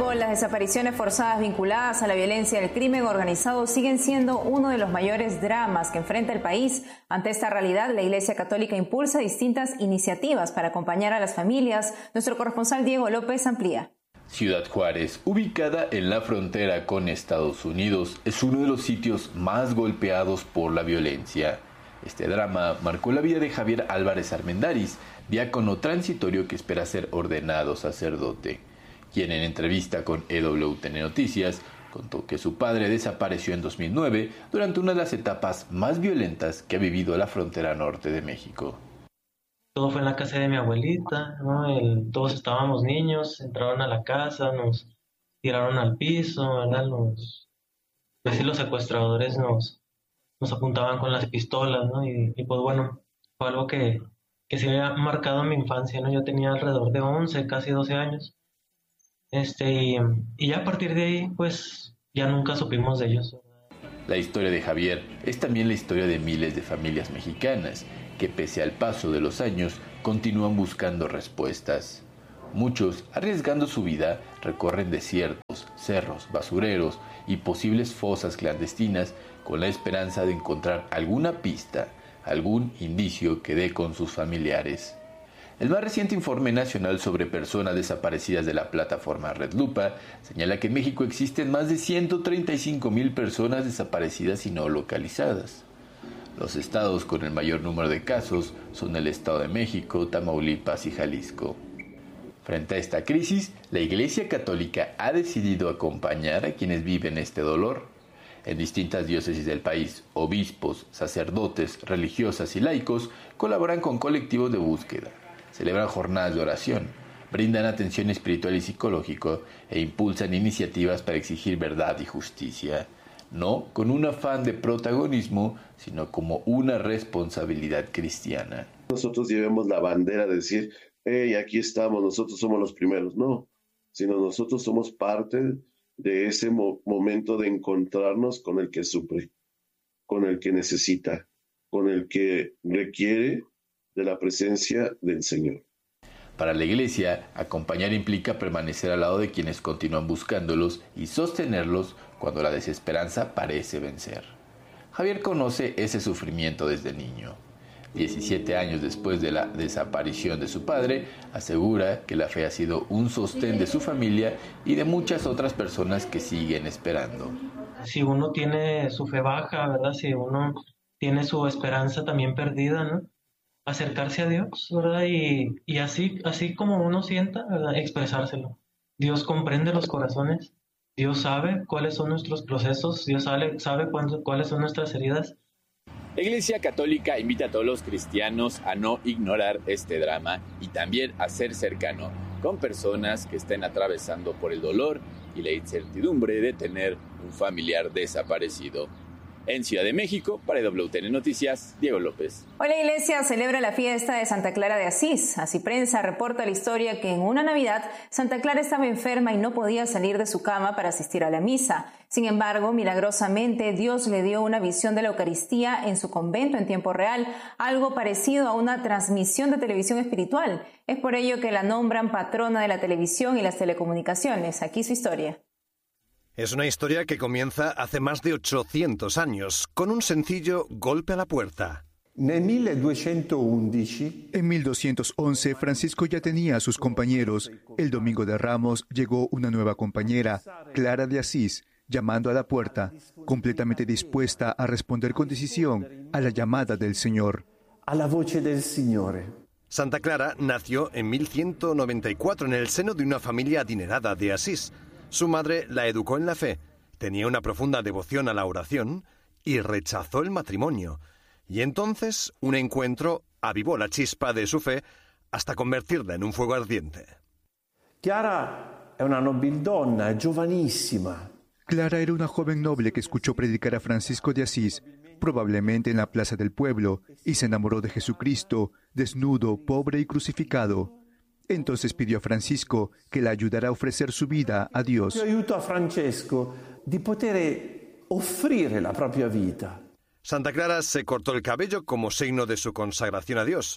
México, las desapariciones forzadas vinculadas a la violencia y el crimen organizado siguen siendo uno de los mayores dramas que enfrenta el país. Ante esta realidad, la Iglesia Católica impulsa distintas iniciativas para acompañar a las familias. Nuestro corresponsal Diego López amplía. Ciudad Juárez, ubicada en la frontera con Estados Unidos, es uno de los sitios más golpeados por la violencia. Este drama marcó la vida de Javier Álvarez Armendáriz, diácono transitorio que espera ser ordenado sacerdote, quien en entrevista con EWTN Noticias contó que su padre desapareció en 2009 durante una de las etapas más violentas que ha vivido la frontera norte de México. Todo fue en la casa de mi abuelita, ¿no? Todos estábamos niños, entraron a la casa, nos tiraron al piso, ¿verdad? Pues los secuestradores nos apuntaban con las pistolas, ¿no? Y pues bueno, fue algo que se había marcado en mi infancia, ¿no? Yo tenía alrededor de 11, casi 12 años. Y ya a partir de ahí, pues ya nunca supimos de ellos. La historia de Javier es también la historia de miles de familias mexicanas que pese al paso de los años continúan buscando respuestas. Muchos, arriesgando su vida, recorren desiertos, cerros, basureros y posibles fosas clandestinas con la esperanza de encontrar alguna pista, algún indicio que dé con sus familiares. El más reciente informe nacional sobre personas desaparecidas de la plataforma Red Lupa señala que en México existen más de 135,000 personas desaparecidas y no localizadas. Los estados con el mayor número de casos son el Estado de México, Tamaulipas y Jalisco. Frente a esta crisis, la Iglesia Católica ha decidido acompañar a quienes viven este dolor. En distintas diócesis del país, obispos, sacerdotes, religiosas y laicos colaboran con colectivos de búsqueda, celebran jornadas de oración, brindan atención espiritual y psicológica e impulsan iniciativas para exigir verdad y justicia. No con un afán de protagonismo, sino como una responsabilidad cristiana. Nosotros llevemos la bandera de decir, hey, aquí estamos, nosotros somos los primeros. No, sino nosotros somos parte de ese momento de encontrarnos con el que sufre, con el que necesita, con el que requiere de la presencia del Señor. Para la Iglesia, acompañar implica permanecer al lado de quienes continúan buscándolos y sostenerlos cuando la desesperanza parece vencer. Javier conoce ese sufrimiento desde niño. 17 años después de la desaparición de su padre, asegura que la fe ha sido un sostén de su familia y de muchas otras personas que siguen esperando. Si uno tiene su fe baja, ¿verdad? Si uno tiene su esperanza también perdida, ¿no? Acercarse a Dios, ¿verdad? Y así como uno sienta, ¿verdad? Expresárselo. Dios comprende los corazones, Dios sabe cuáles son nuestros procesos, Dios sabe cuáles son nuestras heridas. La Iglesia Católica invita a todos los cristianos a no ignorar este drama y también a ser cercano con personas que estén atravesando por el dolor y la incertidumbre de tener un familiar desaparecido. En Ciudad de México, para EWTN Noticias, Diego López. Hoy la iglesia celebra la fiesta de Santa Clara de Asís. Así Prensa reporta la historia que en una Navidad Santa Clara estaba enferma y no podía salir de su cama para asistir a la misa. Sin embargo, milagrosamente Dios le dio una visión de la Eucaristía en su convento en tiempo real, algo parecido a una transmisión de televisión espiritual. Es por ello que la nombran patrona de la televisión y las telecomunicaciones. Aquí su historia. Es una historia que comienza hace más de 800 años, con un sencillo golpe a la puerta. En 1211, Francisco ya tenía a sus compañeros. El domingo de Ramos llegó una nueva compañera, Clara de Asís, llamando a la puerta, completamente dispuesta a responder con decisión a la llamada del Señor. A la voce del Signore. Santa Clara nació en 1194 en el seno de una familia adinerada de Asís. Su madre la educó en la fe, tenía una profunda devoción a la oración y rechazó el matrimonio. Y entonces un encuentro avivó la chispa de su fe hasta convertirla en un fuego ardiente. Chiara è una nobildonna, giovanissima. Clara era una joven noble que escuchó predicar a Francisco de Asís, probablemente en la plaza del pueblo, y se enamoró de Jesucristo, desnudo, pobre y crucificado. Entonces pidió a Francisco que la ayudara a ofrecer su vida a Dios. Io aiuto a Francesco di poter offrire la propria vita. Santa Clara se cortó el cabello como signo de su consagración a Dios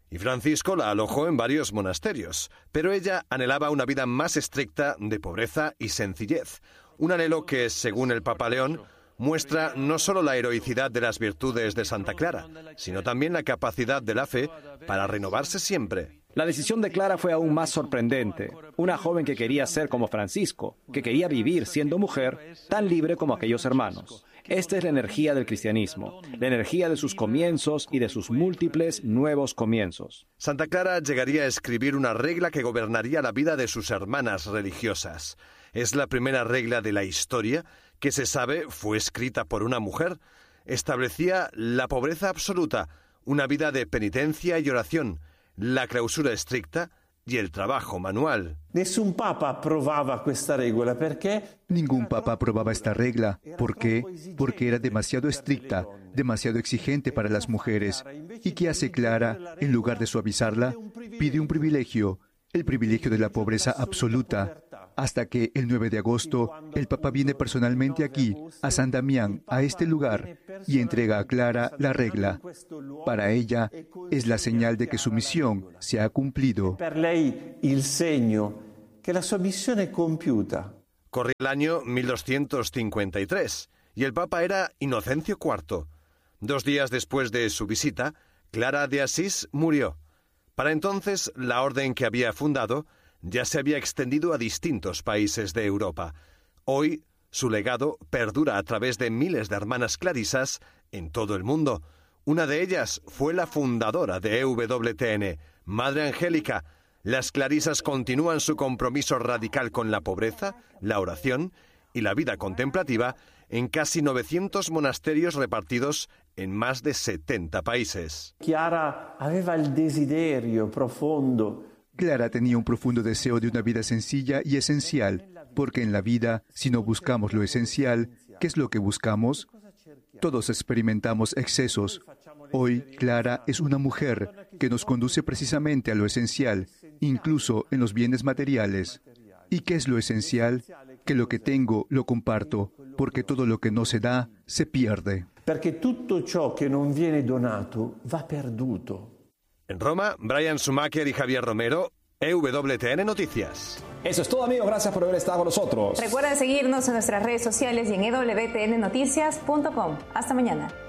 y Francisco la alojó en varios monasterios, pero ella anhelaba una vida más estricta de pobreza y sencillez, un anhelo que, según el Papa León, muestra no solo la heroicidad de las virtudes de Santa Clara, sino también la capacidad de la fe para renovarse siempre. La decisión de Clara fue aún más sorprendente. Una joven que quería ser como Francisco, que quería vivir siendo mujer tan libre como aquellos hermanos. Esta es la energía del cristianismo, la energía de sus comienzos y de sus múltiples nuevos comienzos. Santa Clara llegaría a escribir una regla que gobernaría la vida de sus hermanas religiosas. Es la primera regla de la historia que se sabe fue escrita por una mujer. Establecía la pobreza absoluta, una vida de penitencia y oración, la clausura estricta y el trabajo manual. Ningún papa aprobaba esta regla. ¿Por qué? Ningún papa aprobaba esta regla. ¿Por qué? Porque era demasiado estricta, demasiado exigente para las mujeres. ¿Y qué hace Clara? En lugar de suavizarla, pide un privilegio, el privilegio de la pobreza absoluta. Hasta que el 9 de agosto, el Papa viene personalmente aquí, a San Damián, a este lugar, y entrega a Clara la regla. Para ella, es la señal de que su misión se ha cumplido. Para lei il segno che la sua missione è compiuta. Corría el año 1253, y el Papa era Inocencio IV. 2 días después de su visita, Clara de Asís murió. Para entonces, la orden que había fundado ya se había extendido a distintos países de Europa. Hoy, su legado perdura a través de miles de hermanas clarisas en todo el mundo. Una de ellas fue la fundadora de EWTN, Madre Angélica. Las clarisas continúan su compromiso radical con la pobreza, la oración y la vida contemplativa en casi 900 monasterios repartidos en más de 70 países. Clara aveva il desiderio profondo. Clara tenía un profundo deseo de una vida sencilla y esencial, porque en la vida, si no buscamos lo esencial, ¿qué es lo que buscamos? Todos experimentamos excesos. Hoy, Clara es una mujer que nos conduce precisamente a lo esencial, incluso en los bienes materiales. ¿Y qué es lo esencial? Que lo que tengo lo comparto, porque todo lo que no se da, se pierde. Porque tutto ciò che non viene donato va perduto. En Roma, Brian Schumacher y Javier Romero, EWTN Noticias. Eso es todo, amigos. Gracias por haber estado con nosotros. Recuerda seguirnos en nuestras redes sociales y en ewtnnoticias.com. Hasta mañana.